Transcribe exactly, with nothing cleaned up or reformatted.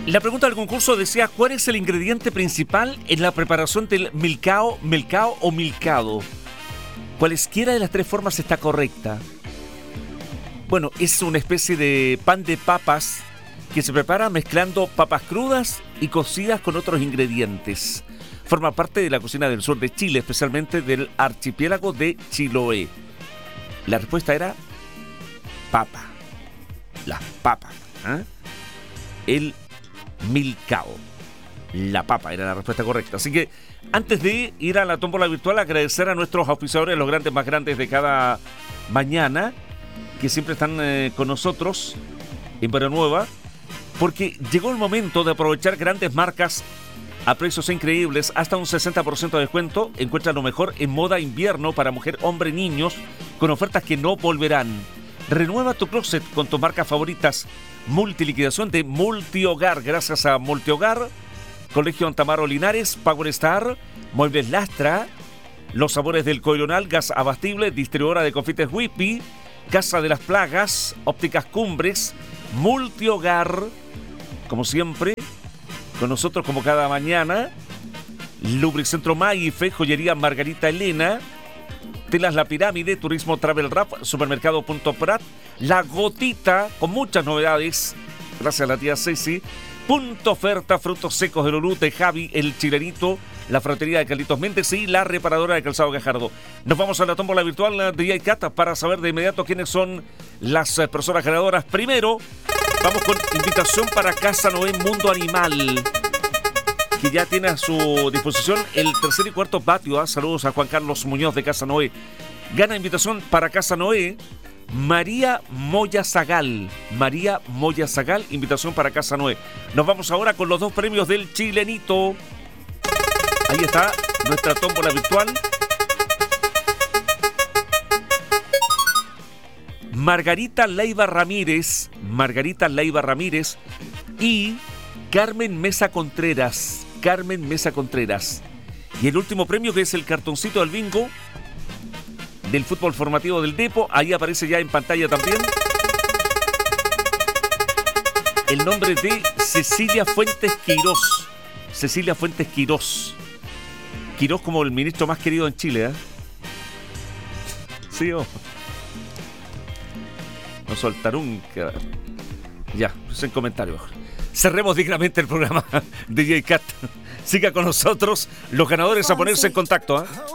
La pregunta del concurso decía, ¿cuál es el ingrediente principal en la preparación del milcao, milcao o milcado? Cualesquiera de las tres formas está correcta. Bueno, es una especie de pan de papas que se prepara mezclando papas crudas y cocidas con otros ingredientes. Forma parte de la cocina del sur de Chile, especialmente del archipiélago de Chiloé. La respuesta era papa. Las papas. ¿eh? El milcao. La papa era la respuesta correcta. Así que antes de ir a la tómbola virtual, agradecer a nuestros auspiciadores, los grandes más grandes de cada mañana, que siempre están eh, con nosotros en Barrio Nueva, porque llegó el momento de aprovechar grandes marcas a precios increíbles, hasta un sesenta por ciento de descuento. Encuentra lo mejor en moda invierno para mujer, hombre, niños, con ofertas que no volverán. Renueva tu closet con tus marcas favoritas. Multiliquidación de Multihogar, gracias a Multihogar, Colegio Antamaro Linares, Power Star, Muebles Lastra, Los Sabores del Coronal, Gas Abastible, Distribuidora de Confites Whippy, Casa de las Plagas, Ópticas Cumbres, Multihogar, como siempre, con nosotros como cada mañana, Lubricentro Maife, Joyería Margarita Elena, Telas La Pirámide, Turismo Travel Rap, Supermercado Punto Prat, La Gotita, con muchas novedades, gracias a la tía Ceci, Punto Oferta, Frutos Secos de Lulute, Javi, El Chilenito, la Frutería de Carlitos Méndez y la Reparadora de Calzado Gajardo. Nos vamos a la tómbola virtual de J Cat para saber de inmediato quiénes son las personas ganadoras. Primero, vamos con invitación para Casa Noé Mundo Animal, que ya tiene a su disposición el tercer y cuarto patio. ¿eh? Saludos a Juan Carlos Muñoz de Casa Noé. Gana invitación para Casa Noé María Moya Zagal. María Moya Zagal, invitación para Casa Noé. Nos vamos ahora con los dos premios del Chilenito. Ahí está nuestra tómbola virtual. Margarita Leiva Ramírez, Margarita Leiva Ramírez y Carmen Mesa Contreras, Carmen Mesa Contreras. Y el último premio, que es el cartoncito del bingo del fútbol formativo del Depo, ahí aparece ya en pantalla también el nombre de Cecilia Fuentes Quirós. Cecilia Fuentes Quirós. Quirós como el ministro más querido en Chile, ¿eh? Sí, oh. No soltaron que... Ya, pues en comentarios. Cerremos dignamente el programa de J Cat. Siga con nosotros, los ganadores a ponerse en contacto, ¿eh?